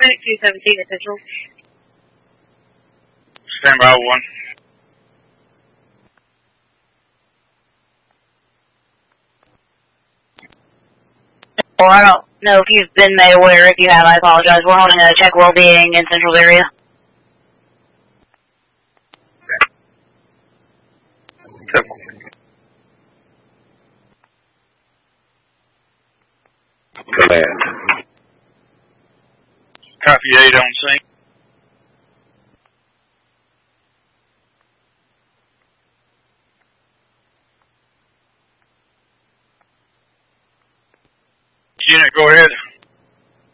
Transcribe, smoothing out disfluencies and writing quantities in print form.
Medic 217 at Central. Stand by 1. Well, I don't know if you've been made aware. If you have, I apologize. We're holding a check well-being in Central area. Command. Copy 8 on scene. Unit, go ahead.